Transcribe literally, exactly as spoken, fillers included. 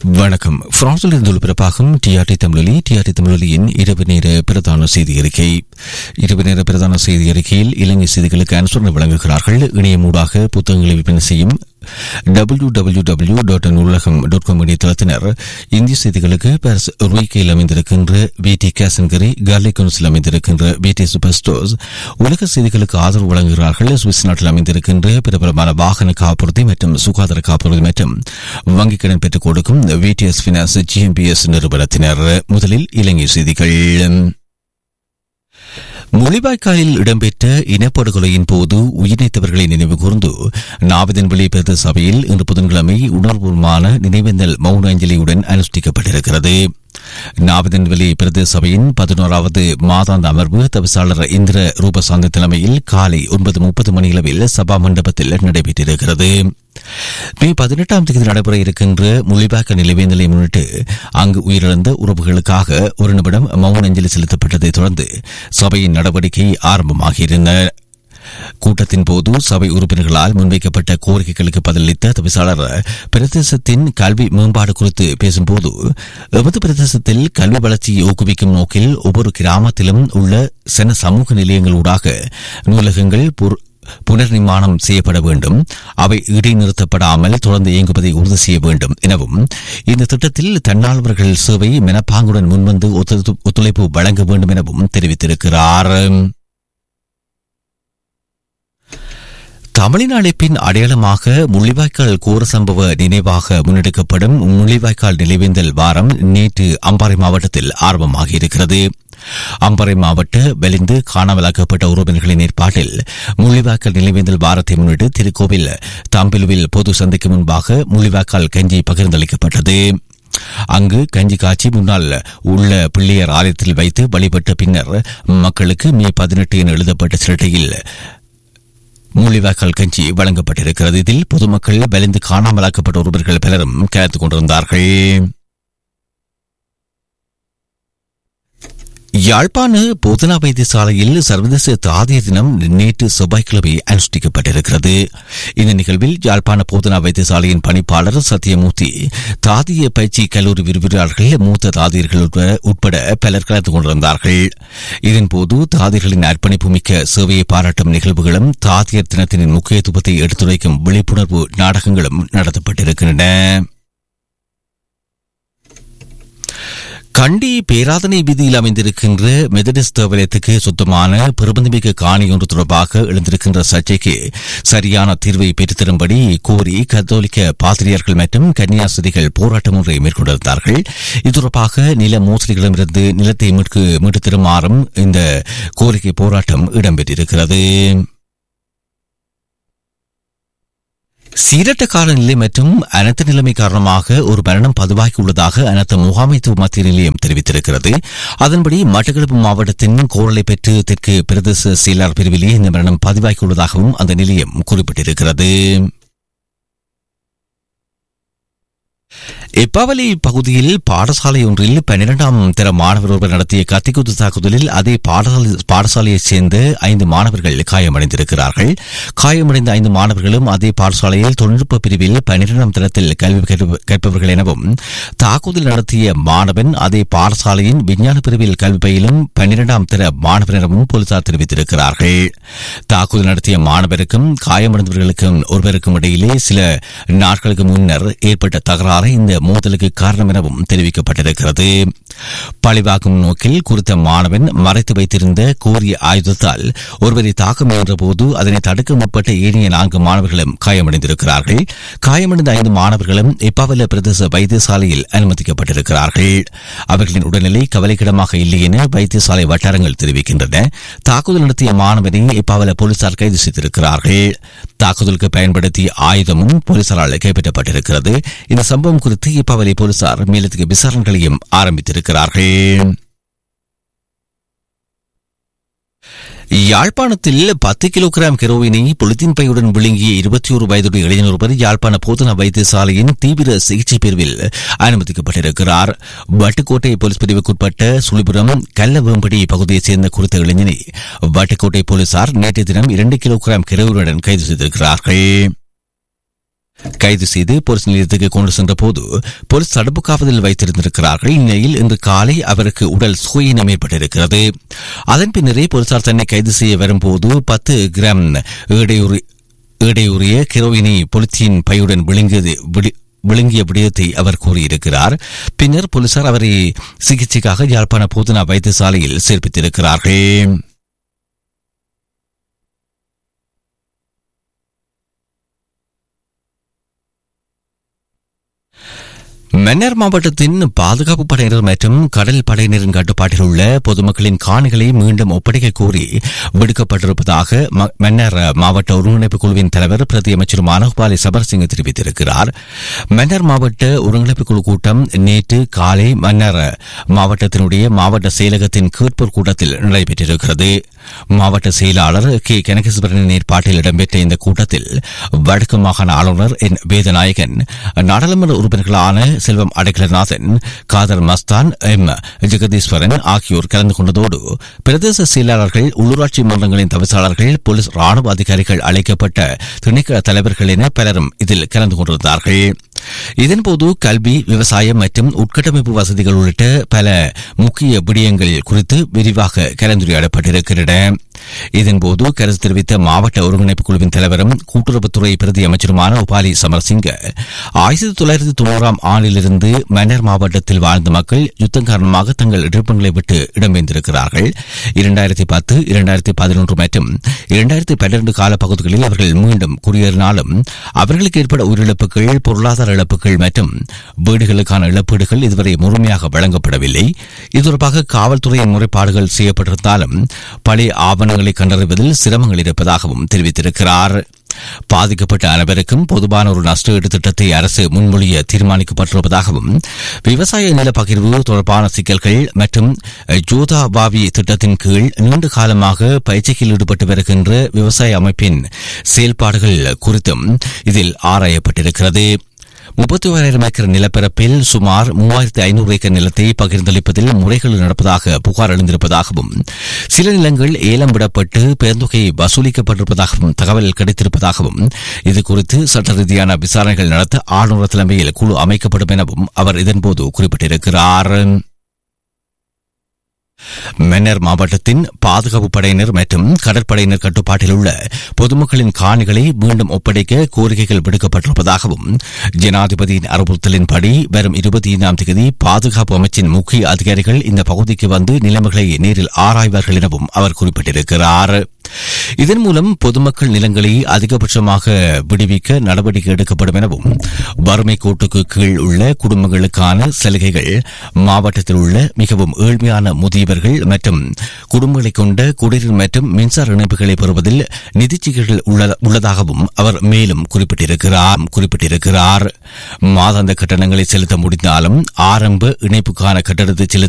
வணக்கம். பிரான்சில் இருந்து ஒளிபரப்பாகும் டிஆர்டி தமிழொலி டிஆர்டி தமிழொலியின் இரவு நேர பிரதான செய்தி அறிக்கை. இரவு நேர பிரதான செய்தி அறிக்கையில் இலங்கை செய்திகளுக்கு அனுசரணை வழங்குகிறார்கள் இணையமூடாக புத்தகங்களை விற்பனை செய்யும் டபிள்யூ டபிள்யூ டபிள்யூ டாட் நூலகம் டாட் காம் இணையதளத்தினர். இந்திய செய்திகளுக்கு பாரிஸ் ரூய்கையில் அமைந்திருக்கின்ற விடி கேசன்கரி, கார்லிக் கவுன்சில் அமைந்திருக்கின்ற விடி சூப்பர் ஸ்டோர்ஸ். உலக செய்திகளுக்கு ஆதரவு வழங்குகிறார்கள் சுவிஸ் நாட்டில் அமைந்திருக்கின்ற பிரபலமான வாகன காப்புறுதி மற்றும் சுகாதார காப்புறுதி மற்றும் வங்கிக் கடன் பெற்றுக் கொடுக்கும் விடிஎஸ் பினான்ஸ் ஜிஎம்பிஎஸ் நிறுவனத்தினர். முதலில் இலங்கை செய்திகள். முள்ளிவாய்க்காலில் இடம்பெற்ற இனப்படுகொலையின் போது உயிரிழந்தவர்களை நினைவு கூர்ந்து நாவதன்வெளி பிரதேச சபையில் இன்று புதன்கிழமை உணர்வுபூர்வமான நினைவேந்தல் மௌன அஞ்சலியுடன் அனுஷ்டிக்கப்பட்டிருக்கிறது. நாவதன்வெளி பிரதேச சபையின் பதினோராவது மாதாந்த அமர்வு தவிசாளர் இந்திர ரூபசாந்தி தலைமையில் காலை ஒன்பது முப்பது மணியளவில் சபா மண்டபத்தில் நடைபெற்றிருக்கிறது. மே பதினெட்டாம் தேதி நடைபெற இருக்கின்ற முள்ளிவாய்க்கால் நினைவேந்தலை முன்னிட்டு அங்கு உயிரிழந்த உறவுகளுக்காக ஒரு நிமிடம் மௌன அஞ்சலி செலுத்தப்பட்டதைத் தொடர்ந்து சபையின் நடவடிக்கை ஆரம்பமாகியிருந்தன. கூட்டத்தின் போது சபை உறுப்பினர்களால் முன்வைக்கப்பட்ட கோரிக்கைகளுக்கு பதிலளித்த தவிசாளர் பிரதேசத்தின் கல்வி மேம்பாடு குறித்து பேசும்போது, எமது பிரதேசத்தில் கல்வி வளர்ச்சியை ஊக்குவிக்கும் நோக்கில் ஒவ்வொரு கிராமத்திலும் உள்ள சென சமூக நிலையங்களூடாக நூலகங்கள் புனர் நிர்மாணம் செய்யப்பட வேண்டும், அவை இடைநிறுத்தப்படாமல் தொடர்ந்து இயங்குவதை உறுதி செய்ய வேண்டும் எனவும், இந்த திட்டத்தில் தன்னார்வலர்கள் சேவை மெனப்பாங்குடன் முன்வந்து ஒத்துழைப்பு வழங்க வேண்டும் எனவும் தெரிவித்திருக்கிறார். தமிழின் அழைப்பின் அடையாளமாக முள்ளிவாய்க்கால் கோர சம்பவ நினைவாக முன்னெடுக்கப்படும் முள்ளிவாய்க்கால் நினைவேந்தல் வாரம் நேற்று அம்பாறை மாவட்டத்தில் ஆரம்பமாகியிருக்கிறது. அம்பாறை மாவட்ட வெளிந்து காணாமலாக்கப்பட்ட உறவினர்களின் ஏற்பாட்டில் முள்ளிவாய்க்கால் நினைவேந்தல் வாரத்தை முன்னிட்டு திருக்கோவில் தம்பிலுவில் பொது சந்தைக்கு முன்பாக முள்ளிவாய்க்கால் கஞ்சி பகிர்ந்தளிக்கப்பட்டது. அங்கு கஞ்சி காட்சி முன்னால் உள்ள பிள்ளையர் ஆலயத்தில் வைத்து வழிபட்ட பின்னர் மக்களுக்கு மே பதினெட்டு என எழுதப்பட்ட சிரட்டையில் முள்ளிவாய்க்கால் கஞ்சி வழங்கப்பட்டிருக்கிறது. இதில் பொதுமக்கள் வலிந்து காணாமலாக்கப்பட்ட ஒருவர்கள் பலரும் கலந்து கொண்டிருந்தார்கள். யாழ்ப்பாண போதனா வைத்தியசாலையில் சர்வதேச தாதியர் தினம் நேற்று செவ்வாய்க்கிழமை அனுஷ்டிக்கப்பட்டிருக்கிறது. இந்த நிகழ்வில் யாழ்ப்பாண போதனா வைத்தியசாலையின் பணிப்பாளர் சத்தியமூர்த்தி, தாதிய பயிற்சி கல்லூரி விரிவுரையாளர்கள், மூத்த தாதியர்கள் உட்பட பலர் கலந்து கொண்டிருந்தார்கள். இதன்போது தாதியர்களின் அர்ப்பணிப்பு மிக்க சேவையை பாராட்டும் நிகழ்வுகளும் தாதியர் தினத்தின் முக்கியத்துவத்தை எடுத்துரைக்கும் விழிப்புணர்வு நாடகங்களும் நடத்தப்பட்டிருக்கின்றன. கண்டி பேராதனை வீதியில் அமைந்திருக்கின்ற மெதடிஸ்ட் தேவாலயத்துக்கு சொந்தமான பெருமதிமிக்க காணி ஒன்று தொடர்பாக எழுந்திருக்கின்ற சர்ச்சைக்கு சரியான தீர்வை பெற்றுத்தரும்படி கோரி கத்தோலிக்க பாதிரியார்கள் மற்றும் கன்னியாஸ்திரிகள் போராட்டம் ஒன்றை மேற்கொண்டிருந்தார்கள். இது தொடர்பாக நில மோசடிகளிடமிருந்து நிலத்தை மீட்கு மீட்டு தருமாறும் இந்த கோரிக்கை போராட்டம் இடம்பெற்றிருக்கிறது. சீரற்ற காலநிலை மற்றும் அனர்த்த நிலைமை காரணமாக ஒரு மரணம் பதிவாகி உள்ளதாக அனர்த்த முகாமைத்துவ மத்திய நிலையம் தெரிவித்திருக்கிறது. அதன்படி மட்டக்களப்பு மாவட்டத்தின் கோரளை பெற்று தெற்கு பிரதேச செயலாளர் பிரிவிலேயே இந்த மரணம் பதிவாகி உள்ளதாகவும் அந்த நிலையம் குறிப்பிட்டிருக்கிறது. எப்பாவலி பகுதியில் பாடசாலை ஒன்றில் பன்னிரண்டாம் தர மாணவர் ஒருவர் நடத்திய கத்திக்குத்து தாக்குதலில் அதே பாடசாலையைச் சேர்ந்த ஐந்து மாணவர்கள் காயமடைந்திருக்கிறார்கள். காயமடைந்த ஐந்து மாணவர்களும் அதே பாடசாலையில் தொழில்நுட்ப பிரிவில் பன்னிரண்டாம் தரத்தில் கல்வி கற்பவர்கள் எனவும், தாக்குதல் நடத்திய மாணவன் அதே பாடசாலையின் விஞ்ஞான பிரிவில் கல்வி பயிலும் பன்னிரண்டாம் தர மாணவர் எனவும் போலீசார் தெரிவித்திருக்கிறார்கள். தாக்குதல் நடத்திய மாணவருக்கும் காயமடைந்தவர்களுக்கும் ஒருவருக்கும் இடையிலே சில நாட்களுக்கு முன்னர் ஏற்பட்ட தகராறு இந்த மோதலுக்கு காரணம் எனவும் தெரிவிக்கப்பட்டிருக்கிறது. பழிவாக்கும் நோக்கில் குறித்த மாணவன் மறைத்து வைத்திருந்த கூறிய ஆயுதத்தால் ஒருவரை தாக்க முயன்ற போது அதனை தடுக்க முற்பட்ட ஏனைய நான்கு மாணவர்களும் காயமடைந்திருக்கிறார்கள். காயமடைந்த ஐந்து மாணவர்களும் எப்பாவல பிரதேச வைத்தியசாலையில் அனுமதிக்கப்பட்டிருக்கிறார்கள். அவர்களின் உடல்நிலை கவலைக்கிடமாக இல்லை என வைத்தியசாலை வட்டாரங்கள் தெரிவிக்கின்றன. தாக்குதல் நடத்திய மாணவனை எப்பாவல போலீசார் கைது செய்திருக்கிறார்கள். தாக்குதலுக்கு பயன்படுத்திய ஆயுதமும் போலீசாரால் கைப்பற்றப்பட்டிருக்கிறது. இந்த சம்பவம் குறித்து எப்பாவலி போலீசார் மேலதிக விசாரணைகளையும் ஆரம்பித்திருக்கிறார்கள். யாழ்ப்பாணத்தில் பத்து கிலோகிராம் ஹெரோயினை பொலித்தீன் பையுடன் விழுங்கிய இருபத்தி ஒரு வயதுடைய இளைஞர் ஒருவர் யாழ்ப்பாண போதனா வைத்தியசாலையின் தீவிர சிகிச்சை பிரிவில் அனுமதிக்கப்பட்டிருக்கிறார். வட்டுக்கோட்டை போலீஸ் பிரிவுக்குட்பட்ட சுழிபுரம் கல்லவேம்படி பகுதியைச் சேர்ந்த குறித்த இளைஞனை வட்டுக்கோட்டை போலீசார் நேற்றைய தினம் இரண்டு கிலோகிராம் ஹெரோயினுடன் கைது செய்திருக்கிறார்கள். கைது செய்து போலீஸ் நிலையத்துக்கு கொண்டு சென்ற போது போலீஸ் தடுப்பு காவலில் வைத்திருந்திருக்கிறார்கள். இந்நிலையில் இன்று காலை அவருக்கு உடல் சுயினம் ஏற்பட்டிருக்கிறது. அதன் பின்னரே போலீசார் தன்னை கைது செய்ய வரும்போது பத்து கிராம் ஏடையுரிய ஹெரோயினை பொலித்தீன் பையுடன் விழுங்கியது விழுங்கிய விடயத்தை அவர் கூறியிருக்கிறார். பின்னர் போலீசார் அவரை சிகிச்சைக்காக யாழ்ப்பாண போதனா வைத்தியசாலையில் சேர்ப்பித்திருக்கிறார்கள். மன்னார் மாவட்டத்தின் பாதுகாப்பு படையினர் மற்றும் கடல் படையினரின் கட்டுப்பாட்டில் உள்ள பொதுமக்களின் காணிகளை மீண்டும் ஒப்படைக்க கோரி விடுக்கப்பட்டிருப்பதாக மன்னார் மாவட்ட ஒருங்கிணைப்பு குழுவின் தலைவர் பிரதி அமைச்சருமான உபாலி சபர்சிங் தெரிவித்திருக்கிறார். மன்னார் மாவட்ட ஒருங்கிணைப்பு குழு கூட்டம் நேற்று காலை மன்னார் மாவட்டத்தினுடைய மாவட்ட செயலகத்தின் கேட்போர் கூட்டத்தில் நடைபெற்றிருக்கிறது. மாவட்ட செயலாளர் கே கனகேஸ்வரனின் ஏற்பாட்டில் இடம்பெற்ற இந்த கூட்டத்தில் வடக்கு மாகாண ஆளுநர் என் வேதநாயகன், நாடாளுமன்ற உறுப்பினர்களான செல்வம் அடைக்கலநாதன், காதர் மஸ்தான், எம் ஜெகதீஸ்வரன் ஆகியோர் கலந்து கொண்டதோடு பிரதேச செயலாளர்கள், உள்ளூராட்சி மன்றங்களின் தவிசாளர்கள், போலீஸ் ராணுவ அதிகாரிகள், அழைக்கப்பட்ட திணைக்கள தலைவர்கள் என பலரும் இதில் கலந்து கொண்டிருந்தார்கள். இதன்போது கல்வி, விவசாயம் மற்றும் உட்கட்டமைப்பு வசதிகள் உள்ளிட்ட பல முக்கிய விடயங்கள் குறித்து விரிவாக கலந்துரையாடப்பட்டிருக்கின்றன. இதன்போது கருத்து தெரிவித்த மாவட்ட ஒருங்கிணைப்பு குழுவின் தலைவரும் கூட்டுறவுத்துறை பிரதி அமைச்சருமான உபாலி சமரசிங்க, ஆயிரத்தி தொள்ளாயிரத்தி தொண்ணூறாம் ஆண்டிலிருந்து மன்னார் மாவட்டத்தில் வாழ்ந்த மக்கள் யுத்தம் காரணமாக தங்கள் இடங்களை விட்டு இடம்பெயர்ந்திருக்கிறார்கள். இரண்டாயிரத்தி பத்து இரண்டாயிரத்தி பதினொன்று மற்றும் இரண்டாயிரத்தி பன்னிரண்டு காலப்பகுதிகளில் அவர்கள் மீண்டும் குடியேறினாலும் அவர்களுக்கு ஏற்பட்ட உயிரிழப்புகள், பொருளாதார இழப்புகள் மற்றும் வீடுகளுக்கான இழப்பீடுகள் இதுவரை முழுமையாக வழங்கப்படவில்லை. இது தொடர்பாக காவல்துறையின் முறைப்பாடுகள் செய்யப்பட்டிருந்தாலும் பழைய ஆவணங்களை கண்டறிவதில் சிரமங்கள் இருப்பதாகவும் தெரிவித்திருக்கிறார். பாதிக்கப்பட்ட அனைவருக்கும் பொதுவான ஒரு நஷ்டஈடு திட்டத்தை அரசு முன்மொழிய தீர்மானிக்கப்பட்டிருப்பதாகவும், விவசாய நில பகிர்வு தொடர்பான சிக்கல்கள் மற்றும் ஜோதாவாவி திட்டத்தின் கீழ் நீண்ட காலமாக பயிற்சியில் ஈடுபட்டு வருகின்ற விவசாய அமைப்பின் செயல்பாடுகள் குறித்தும் இதில் ஆராயப்பட்டிருக்கிறது. முப்பத்தி ஓராயிரம் ஏக்கர் நிலப்பரப்பில் சுமார் மூவாயிரத்தி ஐநூறு ஏக்கர் நிலத்தை பகிர்ந்தளிப்பதில் முறைகள் நடப்பதாக புகார் எழுந்திருப்பதாகவும், சில நிலங்கள் ஏலம் விடப்பட்டு பெருந்தொகை வசூலிக்கப்பட்டிருப்பதாகவும் தகவல் கிடைத்திருப்பதாகவும், இதுகுறித்து சட்ட ரீதியான விசாரணைகள் நடத்த ஆளுநர் தலைமையில் குழு அமைக்கப்படும் எனவும் அவர் இதன்போது குறிப்பிட்டிருக்கிறார். மன்னார் மாவட்டத்தின் பாதுகாப்பு படையினர் மற்றும் கடற்படையினர் கட்டுப்பாட்டில் உள்ள பொதுமக்களின் காணிகளை மீண்டும் ஒப்படைக்க கோரிக்கைகள் விடுக்கப்பட்டிருப்பதாகவும், ஜனாதிபதியின் அறிவுறுத்தலின்படி வரும் இருபத்தி ஐந்தாம் தேதி பாதுகாப்பு அமைச்சின் முக்கிய அதிகாரிகள் இந்த பகுதிக்கு வந்து நிலைமைகளை நேரில் ஆராய்வார்கள் எனவும் அவர் குறிப்பிட்டிருக்கிறார். இதன் மூலம் பொதுமக்கள் நிலங்களை அதிகபட்சமாக விடுவிக்க நடவடிக்கை எடுக்கப்படும் எனவும், வறுமை கோட்டுக்கு கீழ் உள்ள குடும்பங்களுக்கான சலுகைகள், மாவட்டத்தில் உள்ள மிகவும் ஏழ்மையான முதியவர்கள் மற்றும் குடும்பங்களை கொண்ட குடிநீர் மற்றும் மின்சார இணைப்புகளை பெறுவதில் நிதிச்சிக்கல்கள் உள்ளதாகவும் அவர் மேலும் குறிப்பிட்டிருக்கிறார் குறிப்பிட்டிருக்கிறார் மாதாந்த கட்டணங்களை செலுத்த முடிந்தாலும் ஆரம்ப இணைப்புக்கான கட்டணத்தை செலுத்த